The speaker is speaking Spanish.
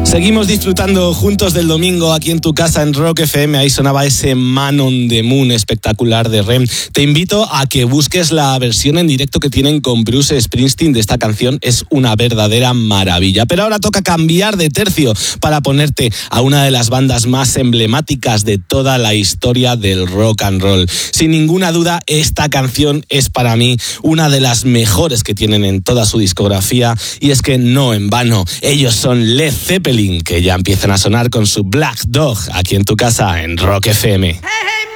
Seguimos disfrutando juntos del domingo aquí en tu casa en Rock FM. Ahí sonaba ese Man on the Moon espectacular de REM. Te invito a que busques la versión en directo que tienen con Bruce Springsteen de esta canción. Es una verdadera maravilla. Pero ahora toca cambiar de tercio para ponerte a una de las bandas más emblemáticas de toda la historia del rock and roll. Sin ninguna duda, esta canción es para mí una de las mejores que tienen en toda su discografía. Y es que no en vano, ellos son Led Zeppelin, que ya empiezan a sonar con su Black Dog aquí en tu casa en Rock FM. Hey, hey.